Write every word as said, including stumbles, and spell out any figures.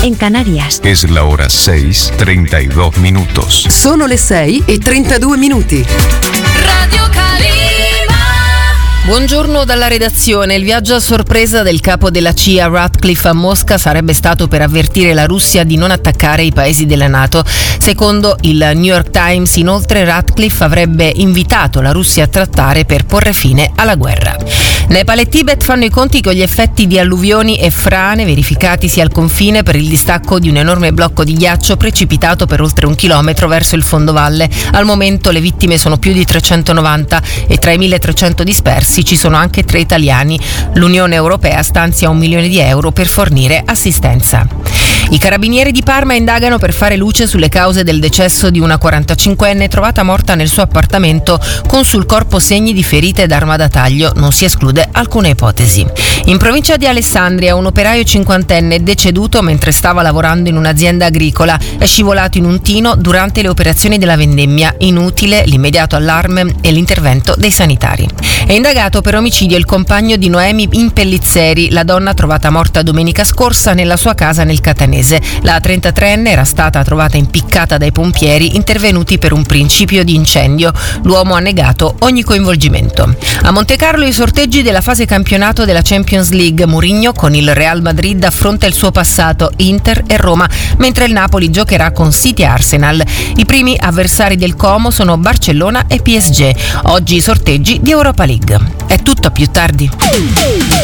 en Canarias. Es la hora seis, treinta y dos minutos. Sono le sei e trentadue minuti. Radio Calima. Buongiorno dalla redazione. Il viaggio a sorpresa del capo della C I A Ratcliffe a Mosca sarebbe stato per avvertire la Russia di non attaccare i paesi della NATO. Secondo il New York Times, inoltre, Ratcliffe avrebbe invitato la Russia a trattare per porre fine alla guerra. Nepal e Tibet fanno i conti con gli effetti di alluvioni e frane verificatisi al confine per il distacco di un enorme blocco di ghiaccio precipitato per oltre un chilometro verso il fondovalle. Al momento le vittime sono più di trecentonovanta e tra i milletrecento dispersi ci sono anche tre italiani. L'Unione Europea stanzia un milione di euro per fornire assistenza. I carabinieri di Parma indagano per fare luce sulle cause del decesso di una quarantacinquenne trovata morta nel suo appartamento con sul corpo segni di ferite ed arma da taglio. Non si esclude alcuna ipotesi. In provincia di Alessandria un operaio cinquantenne è deceduto mentre stava lavorando in un'azienda agricola. È scivolato in un tino durante le operazioni della vendemmia. Inutile l'immediato allarme e l'intervento dei sanitari. È indagato per omicidio il compagno di Noemi Impellizzeri, la donna trovata morta domenica scorsa nella sua casa nel Catanese. La trentatreenne era stata trovata impiccata dai pompieri intervenuti per un principio di incendio. L'uomo ha negato ogni coinvolgimento. A Montecarlo i sorteggi della fase campionato della Champions League. Mourinho con il Real Madrid affronta il suo passato, Inter e Roma, mentre il Napoli giocherà con City e Arsenal. I primi avversari del Como sono Barcellona e P S G. Oggi i sorteggi di Europa League. È tutto, a più tardi.